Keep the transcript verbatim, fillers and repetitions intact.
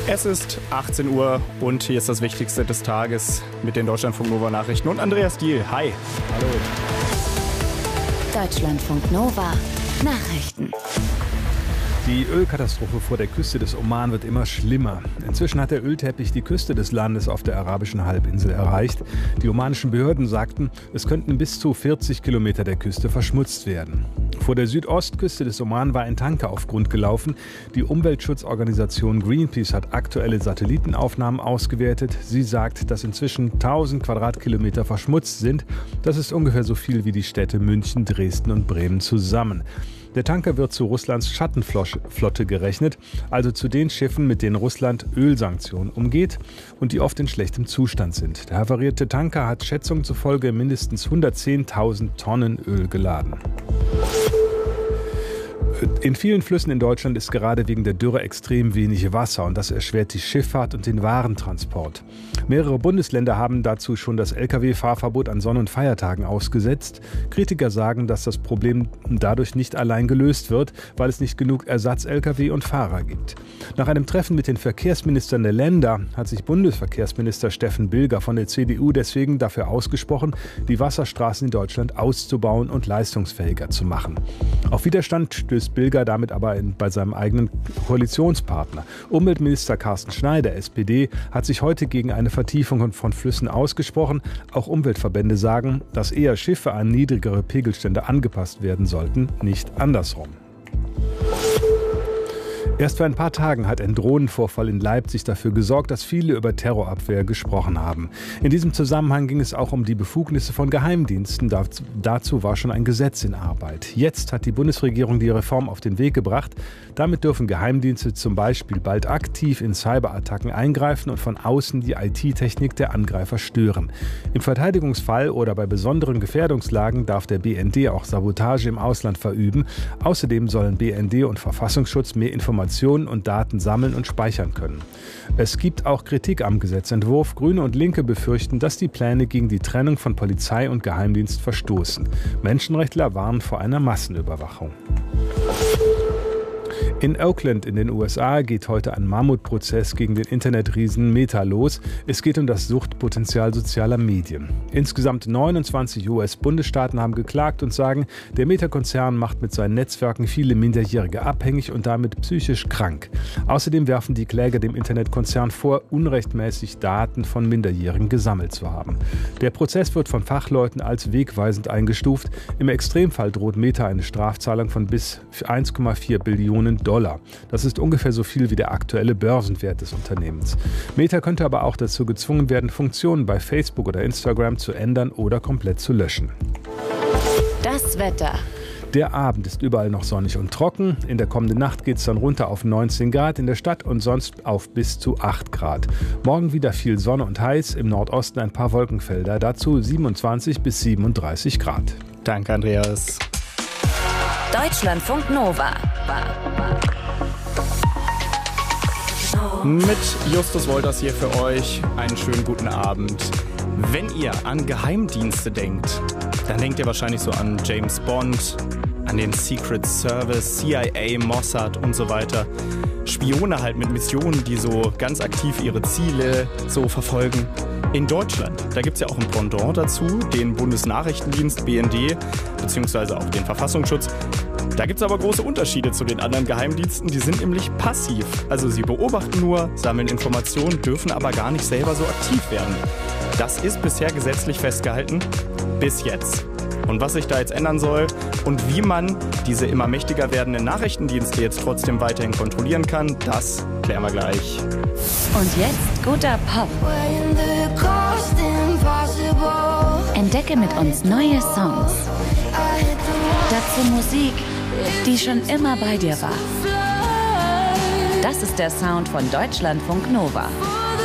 Es ist achtzehn Uhr und hier ist das Wichtigste des Tages mit den Deutschlandfunk Nova Nachrichten und Andreas Diehl. Hi. Hallo. Deutschlandfunk Nova Nachrichten. Die Ölkatastrophe vor der Küste des Oman wird immer schlimmer. Inzwischen hat der Ölteppich die Küste des Landes auf der arabischen Halbinsel erreicht. Die omanischen Behörden sagten, es könnten bis zu vierzig Kilometer der Küste verschmutzt werden. Vor der Südostküste des Oman war ein Tanker auf Grund gelaufen. Die Umweltschutzorganisation Greenpeace hat aktuelle Satellitenaufnahmen ausgewertet. Sie sagt, dass inzwischen tausend Quadratkilometer verschmutzt sind. Das ist ungefähr so viel wie die Städte München, Dresden und Bremen zusammen. Der Tanker wird zu Russlands Schattenflotte gerechnet, also zu den Schiffen, mit denen Russland Ölsanktionen umgeht und die oft in schlechtem Zustand sind. Der havarierte Tanker hat Schätzungen zufolge mindestens hundertzehntausend Tonnen Öl geladen. In vielen Flüssen in Deutschland ist gerade wegen der Dürre extrem wenig Wasser und das erschwert die Schifffahrt und den Warentransport. Mehrere Bundesländer haben dazu schon das L K W-Fahrverbot an Sonn- und Feiertagen ausgesetzt. Kritiker sagen, dass das Problem dadurch nicht allein gelöst wird, weil es nicht genug Ersatz-L K W und Fahrer gibt. Nach einem Treffen mit den Verkehrsministern der Länder hat sich Bundesverkehrsminister Steffen Bilger von der C D U deswegen dafür ausgesprochen, die Wasserstraßen in Deutschland auszubauen und leistungsfähiger zu machen. Auf Widerstand stößt Bilger damit aber in, bei seinem eigenen Koalitionspartner. Umweltminister Carsten Schneider, S P D, hat sich heute gegen eine Vertiefung von Flüssen ausgesprochen. Auch Umweltverbände sagen, dass eher Schiffe an niedrigere Pegelstände angepasst werden sollten, nicht andersrum. Erst vor ein paar Tagen hat ein Drohnenvorfall in Leipzig dafür gesorgt, dass viele über Terrorabwehr gesprochen haben. In diesem Zusammenhang ging es auch um die Befugnisse von Geheimdiensten. Dazu war schon ein Gesetz in Arbeit. Jetzt hat die Bundesregierung die Reform auf den Weg gebracht. Damit dürfen Geheimdienste zum Beispiel bald aktiv in Cyberattacken eingreifen und von außen die I T-Technik der Angreifer stören. Im Verteidigungsfall oder bei besonderen Gefährdungslagen darf der B N D auch Sabotage im Ausland verüben. Außerdem sollen B N D und Verfassungsschutz mehr Informationen und Daten sammeln und speichern können. Es gibt auch Kritik am Gesetzentwurf. Grüne und Linke befürchten, dass die Pläne gegen die Trennung von Polizei und Geheimdienst verstoßen. Menschenrechtler warnen vor einer Massenüberwachung. In Oakland in den U S A geht heute ein Mammutprozess gegen den Internetriesen Meta los. Es geht um das Suchtpotenzial sozialer Medien. Insgesamt neunundzwanzig U S-Bundesstaaten haben geklagt und sagen, der Meta-Konzern macht mit seinen Netzwerken viele Minderjährige abhängig und damit psychisch krank. Außerdem werfen die Kläger dem Internetkonzern vor, unrechtmäßig Daten von Minderjährigen gesammelt zu haben. Der Prozess wird von Fachleuten als wegweisend eingestuft. Im Extremfall droht Meta eine Strafzahlung von bis eins Komma vier Billionen Dollar. Das ist ungefähr so viel wie der aktuelle Börsenwert des Unternehmens. Meta könnte aber auch dazu gezwungen werden, Funktionen bei Facebook oder Instagram zu ändern oder komplett zu löschen. Das Wetter. Der Abend ist überall noch sonnig und trocken. In der kommenden Nacht geht es dann runter auf neunzehn Grad in der Stadt und sonst auf bis zu acht Grad. Morgen wieder viel Sonne und heiß, im Nordosten ein paar Wolkenfelder, dazu siebenundzwanzig bis siebenunddreißig Grad. Danke, Andreas. Deutschlandfunk Nova. Mit Justus Wolters hier für euch. Einen schönen guten Abend. Wenn ihr an Geheimdienste denkt, dann denkt ihr wahrscheinlich so an James Bond, an den Secret Service, C I A, Mossad und so weiter. Spione halt mit Missionen, die so ganz aktiv ihre Ziele so verfolgen. In Deutschland, da gibt es ja auch ein Pendant dazu, den Bundesnachrichtendienst, B N D, beziehungsweise auch den Verfassungsschutz. Da gibt es aber große Unterschiede zu den anderen Geheimdiensten, die sind nämlich passiv. Also sie beobachten nur, sammeln Informationen, dürfen aber gar nicht selber so aktiv werden. Das ist bisher gesetzlich festgehalten, bis jetzt. Und was sich da jetzt ändern soll und wie man diese immer mächtiger werdenden Nachrichtendienste jetzt trotzdem weiterhin kontrollieren kann, das klären wir gleich. Und jetzt guter Pop. Entdecke mit uns neue Songs. Dazu Musik, die schon immer bei dir war. Das ist der Sound von Deutschlandfunk Nova.